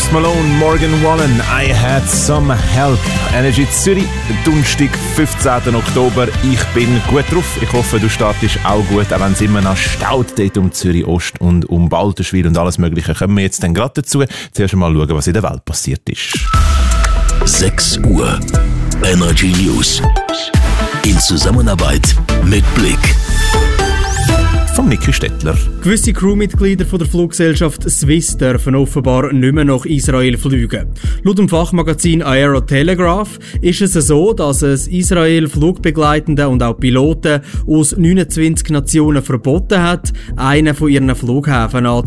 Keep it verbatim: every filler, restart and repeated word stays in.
Post Malone, Morgan Wallen, I Had Some Help. Energy Zürich, Donnerstag, fünfzehnten Oktober. Ich bin gut drauf. Ich hoffe, du startest auch gut, auch wenn es immer noch staut dort um Zürich Ost und um Balterschwil und alles Mögliche. Kommen wir jetzt dann gerade dazu. Zuerst mal schauen, was in der Welt passiert ist. sechs Uhr. Energy News. In Zusammenarbeit mit Blick. Von Niki Stettler. Gewisse Crewmitglieder von der Fluggesellschaft Swiss dürfen offenbar nicht mehr nach Israel fliegen. Laut dem Fachmagazin Aerotelegraph ist es so, dass es Israel Flugbegleitenden und auch Piloten aus neunundzwanzig Nationen verboten hat, einen von ihren Flughäfen anzunehmen.